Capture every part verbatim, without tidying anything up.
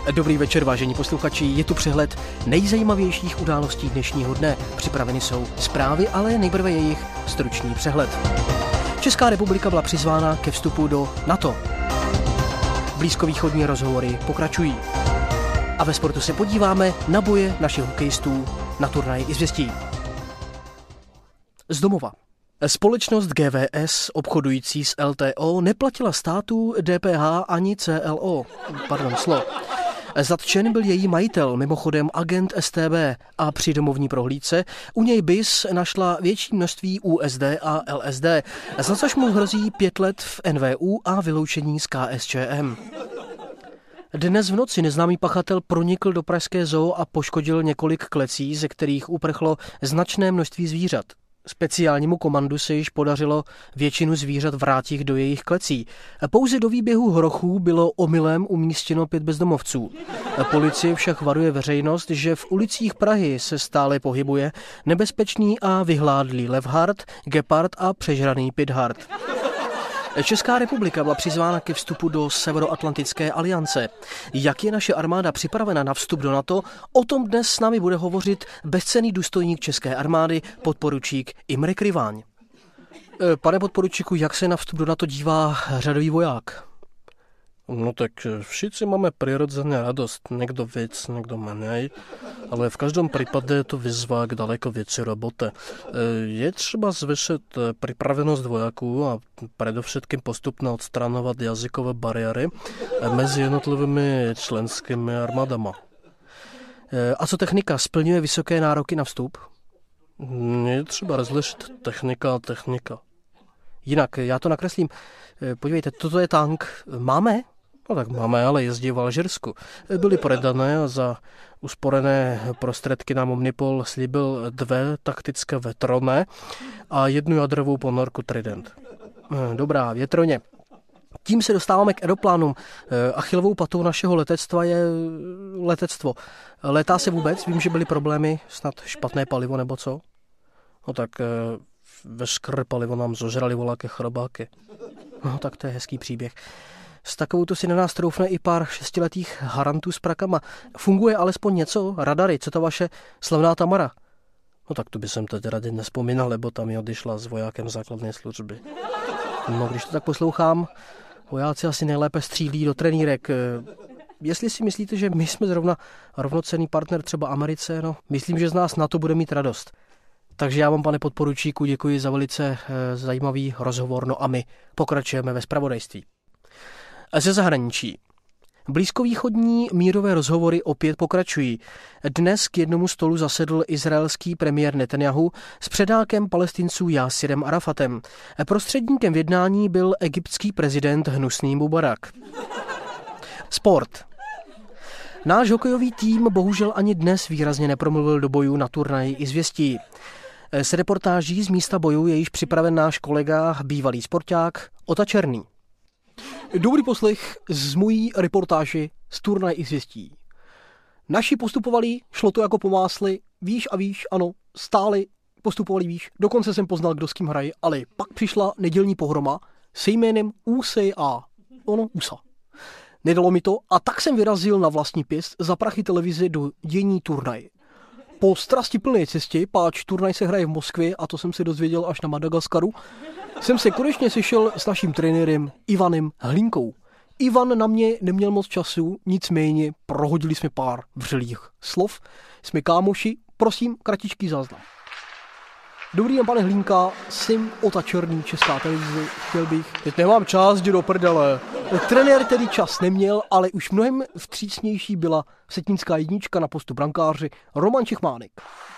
Dobrý večer, vážení posluchači, je tu přehled nejzajímavějších událostí dnešního dne. Připraveny jsou zprávy, ale nejprve jejich stručný přehled. Česká republika byla přizvána ke vstupu do NATO. Blízkovýchodní rozhovory pokračují. A ve sportu se podíváme na boje našich hokejistů na turnaji Izvěstí. Z domova. Společnost G V S, obchodující s L T O, neplatila státu D P H ani C L O. Pardon, slo. Zatčen byl její majitel, mimochodem agent S T B, a při domovní prohlídce u něj B I S našla větší množství U S D a L S D, za což mu hrozí pět let v N V U a vyloučení z K S Č M. Dnes v noci neznámý pachatel pronikl do pražské zoo a poškodil několik klecí, ze kterých uprchlo značné množství zvířat. Speciálnímu komandu se již podařilo většinu zvířat vrátit do jejich klecí. Pouze do výběhu hrochů bylo omylem umístěno pět bezdomovců. Policie však varuje veřejnost, že v ulicích Prahy se stále pohybuje nebezpečný a vyhládlý levhart, gepard a přežraný pithart. Česká republika byla přizvána ke vstupu do Severoatlantické aliance. Jak je naše armáda připravena na vstup do NATO, o tom dnes s námi bude hovořit bezcenný důstojník české armády, podporučík Imre Kryváň. Pane podporučíku, jak se na vstup do NATO dívá řadový voják? No tak všichni máme přirozeně radost, někdo víc, někdo méně, ale v každém případě je to výzva k daleko větší robote. Je třeba zvyšit připravenost vojáků a především postupně odstranovat jazykové bariéry mezi jednotlivými členskými armádama. A co technika? Splňuje vysoké nároky na vstup? Je třeba rozlišit technika a technika. Jinak, já to nakreslím. Podívejte, toto je tank. Máme? No tak máme, ale jezdí v Alžírsku. Byly prodané a za usporené prostředky nám Omnipol slíbil dvě taktické vetroné a jednu jadrovou ponorku Trident. Dobrá, větroně. Tím se dostáváme k aeroplánům. Achillovou patou našeho letectva je letectvo. Létá se vůbec? Vím, že byly problémy, snad špatné palivo nebo co? No tak veškeré palivo nám zožrali voláky chrobáky. No tak to je hezký příběh. S takovouto si na nás troufne i pár šestiletých harantů s prakama. Funguje alespoň něco? Radary, co to vaše slavná Tamara? No tak tu by jsem teď raději nespomínal, lebo tam je odešla s vojákem základní služby. No když to tak poslouchám, vojáci asi nejlépe střílí do trenýrek. Jestli si myslíte, že my jsme zrovna rovnocenný partner třeba Americe, no myslím, že z nás na to bude mít radost. Takže já vám, pane podporučíku, děkuji za velice e, zajímavý rozhovor, no a my pokračujeme ve zpravodajství. Ze zahraničí. Blízkovýchodní mírové rozhovory opět pokračují. Dnes k jednomu stolu zasedl izraelský premiér Netanjahu s předákem Palestinců Jásirem Arafatem. Prostředníkem v jednání byl egyptský prezident Hnusný Mubarak. Sport. Náš hokejový tým bohužel ani dnes výrazně nepromluvil do bojů na turnaji Izvěstí. S reportáží z místa bojů je již připraven náš kolega, bývalý sporták Ota Černý. Dobrý poslech z mojí reportáži z turnaje Izvěstí. Naši postupovali, šlo to jako po másli, víš a víš, ano, stáli, postupovali víš, dokonce jsem poznal, kdo s kým hraje, ale pak přišla nedělní pohroma se jménem U S A. Ono, U S A. Nedalo mi to a tak jsem vyrazil na vlastní pěst za prachy televize do dění turnaje. Po strastiplné cestě, páč turnaj se hraje v Moskvě a to jsem se dozvěděl až na Madagaskaru, jsem se konečně sešel s naším trenérem Ivanem Hlinkou. Ivan na mě neměl moc času, nicméně prohodili jsme pár vřelých slov. Jsme kámoši, prosím, kratičký záznam. Dobrý den, pane Hlinka, jsem Ota Černý, Česká televize, chtěl bych... Teď nemám čas, jdi do prdele. Trenér tedy čas neměl, ale už mnohem vstřícnější byla setnická jednička na postu brankáři Roman Čechmánek.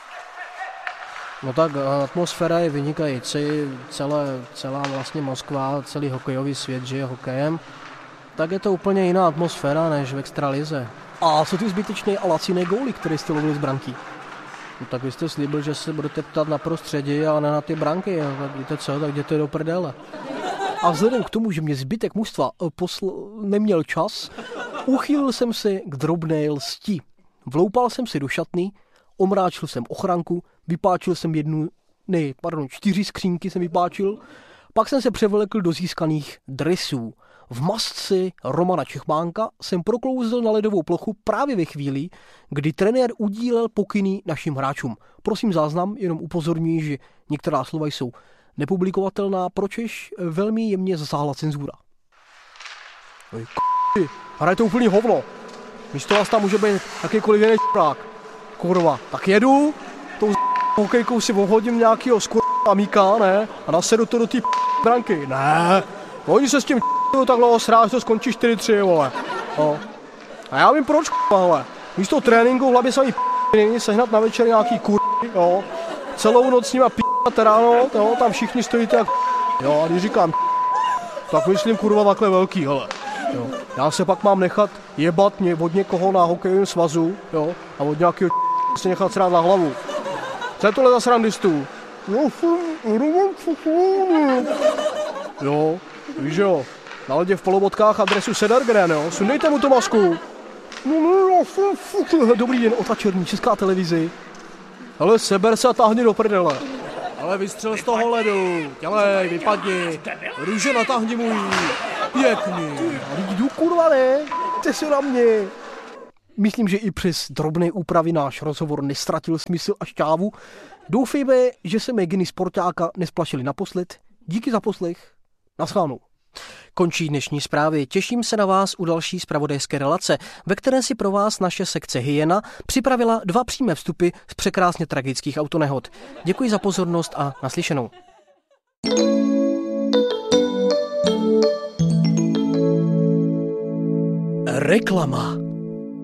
No tak atmosféra je vynikající, celé, celá vlastně Moskva, celý hokejový svět žije hokejem. Tak je to úplně jiná atmosféra než v extralize. A co ty zbytečné a laciné góly, které jste lovili z branky? No tak vy jste slíbil, že se budete ptát na prostředí, ale ne na ty branky. Tak víte co, tak jděte do prdele. A vzhledem k tomu, že mě zbytek mužstva posl- neměl čas, uchýlil jsem se k drobné lsti. Vloupal jsem si do šatny, omráčil jsem ochranku, vypáčil jsem jednu, ne, pardon, čtyři skřínky jsem vypáčil, pak jsem se převlekl do získaných dresů. v masce Romana Čechmánka jsem proklouzl na ledovou plochu právě ve chvíli, kdy trenér udílel pokyny našim hráčům. Prosím záznam, jenom upozorňuji, že některá slova jsou nepublikovatelná, pročež velmi jemně zasáhla cenzura. Oj, k***y, hrajte úplný hovno. Místo vás tam může být jakýkoliv jiný č***rák. Kurva, tak jedu, tou hokejkou si obhodím nějakýho skurva míka, ne? A nasedu to do té branky. Ne, oni se s tím č***u takhle osrá, že to skončí čtyři tři, vole. No. A já vím proč, vole. Místo tréninku v hlavě samý p***y, sehnat na večer nějaký kurvy, jo. Celou noc s nima p***at ráno, jo, tam všichni stojíte jak jo, a když říkám tak myslím kurva takhle velký, hele. Jo. Já se pak mám nechat jebat mě od někoho na hokejovém svazu, jo, a od nějakého se nechat srát na hlavu. Co je tohle za srandistů? Jo, víš jo, na ledě v polobotkách adresu Sedergren, jo, sundejte mu tu masku. Dobrý den, Ota Černý, Česká televizi. Hele, seber se a táhni do prdele. Ale vystřel z toho ledu, dělej, vypadni. Růže natáhni můj, pěkný. Jdu kurva ne, ty se na mě. Myslím, že i přes drobné úpravy náš rozhovor nestratil smysl a šťávu. Doufejme, že se Meginy sportáka nesplašili naposled. Díky za poslech. Naschledanou. Končí dnešní zprávy. Těším se na vás u další zpravodajské relace, ve které si pro vás naše sekce Hyena připravila dva přímé vstupy z překrásně tragických autonehod. Děkuji za pozornost a naslyšenou. Reklama.